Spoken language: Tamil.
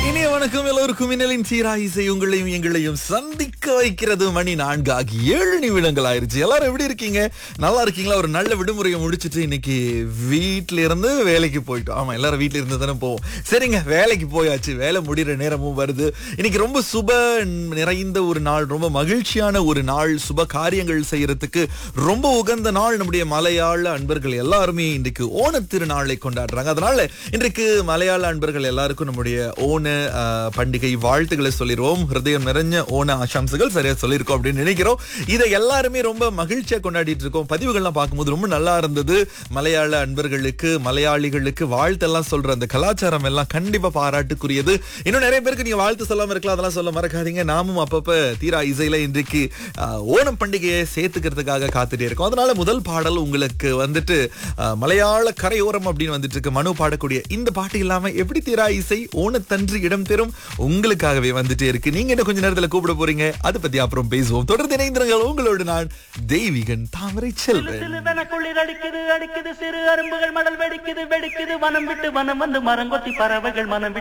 இனிய வணக்கம் எல்லோருக்கும். மின்னலின் சீரா இசை உங்களையும் எங்களையும் சந்திக்க வைக்கிறது. மணி 4 ஆகி 7 நிமிடங்கள் ஆயிருச்சு. எல்லாரும் எப்படி இருக்கீங்க? நல்லா இருக்கீங்களா? ஒரு நல்ல விடுமுறையை முடிச்சிட்டு இன்னைக்கு வீட்ல இருந்து வேலைக்கு போயிட்டோம். ஆமா, எல்லாரும் வீட்ல இருந்து தானே போவோம். சரிங்க, வேலைக்கு போயாச்சு. வேலை முடிகிற நேரமும் வருது. இன்னைக்கு ரொம்ப சுப நிறைந்த ஒரு நாள், ரொம்ப மகிழ்ச்சியான ஒரு நாள், சுப காரியங்கள் செய்யறதுக்கு ரொம்ப உகந்த நாள். நம்முடைய மலையாள அன்பர்கள் எல்லாருமே இன்றைக்கு ஓண திருநாளை கொண்டாடுறாங்க. அதனால இன்றைக்கு மலையாள அன்பர்கள் எல்லாருக்கும் நம்முடைய ஓண பண்டிகை வாழ்த்துக்களை சொல்லிடுவோம். ஹிருதயம் நிறைஞ்ச ஓண ஆசம்சைகள் சரியா சொல்லியிருக்கோம் அப்படின்னு நினைக்கிறோம். இதை எல்லாருமே ரொம்ப மகிழ்ச்சியா கொண்டாடிட்டு இருக்கோம். பதிவுகள்லாம் பார்க்கும்போது ரொம்ப நல்லா இருந்தது. மலையாள அன்பர்களுக்கு, மலையாளிகளுக்கு வாழ்த்தெல்லாம் சொல்ற அந்த கலாச்சாரம் எல்லாம் கண்டிப்பா பாராட்டுக்குரியது. இன்னும் நிறைய பேருக்கு நீங்க வாழ்த்து சொல்லாம இருக்கலாம், அதெல்லாம் சொல்ல மறக்காதீங்க. நாமும் அப்பப்ப தீரா இசையில இன்றைக்கு ஓணம் பண்டிகையை சேர்த்துக்கிறதுக்காக காத்துட்டே இருக்கோம். அதனால முதல் பாடல் உங்களுக்கு வந்துட்டு மலையாள கரையோரம் அப்படின்னு வந்துட்டு இருக்கு. மனு பாடக்கூடிய இந்த பாட்டு இல்லாம எப்படி தீரா இசை ஓணத்தன்று இடம் பெறும் உங்களுக்காகவே வந்துட்டே இருக்கு. நீங்க என்ன கொஞ்ச நேரத்துல கூப்பிட போறீங்க, அதை பத்தி அப்புறம் பேசுவோம். தொடர்ந்து இணைந்திருங்கள். உங்களோடு நான் தெய்வீகன் தாமரை செல்வன். குளிர் அடிக்குது அடிக்குது, சிறு அரும்புகள் மடல் வெடிக்குது வெடிக்குது, வனம் விட்டு வனம் வந்து மரங்கொத்தி பறவைகள் மனம்